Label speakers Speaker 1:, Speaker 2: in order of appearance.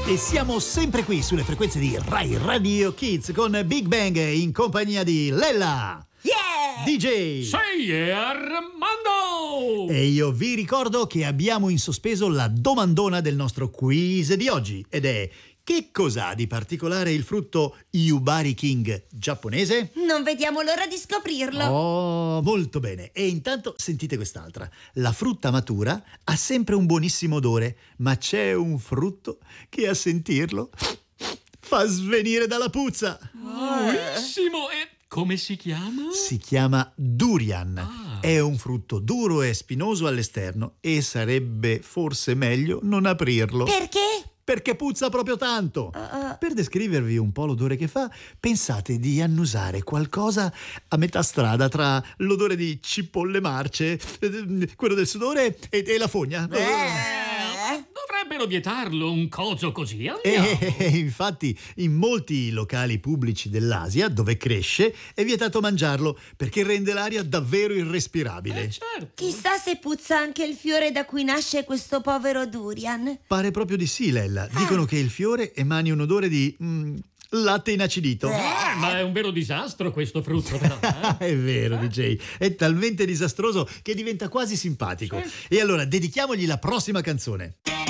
Speaker 1: E siamo sempre qui sulle frequenze di Rai Radio Kids con Big Bang in compagnia di Lella, DJ
Speaker 2: Sei e Armando.
Speaker 1: E io vi ricordo che abbiamo in sospeso la domandona del nostro quiz di oggi ed è: che cos'ha di particolare il frutto Yubari King giapponese?
Speaker 3: Non vediamo l'ora di scoprirlo.
Speaker 1: Oh, molto bene. E intanto sentite quest'altra. La frutta matura ha sempre un buonissimo odore, ma c'è un frutto che a sentirlo fa svenire dalla puzza.
Speaker 2: Buonissimo. E come si chiama?
Speaker 1: Si chiama durian. È un frutto duro e spinoso all'esterno e sarebbe forse meglio non aprirlo.
Speaker 3: Perché?
Speaker 1: Perché puzza proprio tanto. Per descrivervi un po' l'odore che fa, pensate di annusare qualcosa a metà strada tra l'odore di cipolle marce, quello del sudore e la fogna.
Speaker 2: Dovrebbero vietarlo un coso così. Andiamo.
Speaker 1: Infatti in molti locali pubblici dell'Asia, dove cresce, è vietato mangiarlo perché rende l'aria davvero irrespirabile.
Speaker 2: Certo.
Speaker 3: Chissà se puzza anche il fiore da cui nasce questo povero durian.
Speaker 1: Pare proprio di sì, Lella. Dicono che il fiore emani un odore di latte inacidito.
Speaker 2: Ma è un vero disastro questo frutto, però.
Speaker 1: È vero, DJ. È talmente disastroso che diventa quasi simpatico. E allora dedichiamogli la prossima canzone.